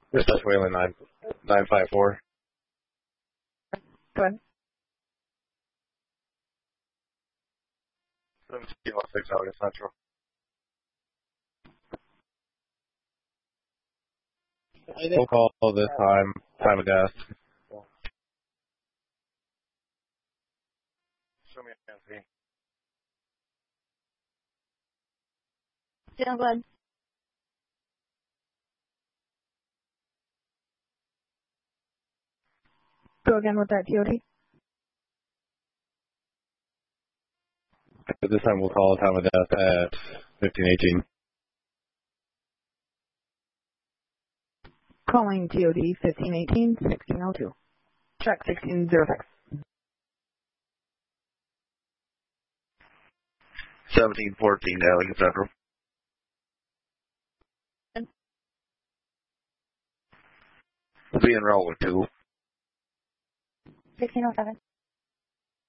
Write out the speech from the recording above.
This is Wayland 954. Go ahead. 1706 August Central. We'll call this time of death. Show me a fancy. Go ahead. Go again with that TOD. This time we'll call time of death at 1518. Calling TOD 1518 1602. Check 1606. 1714 Allegan Central. Being rolled with 2. 1607.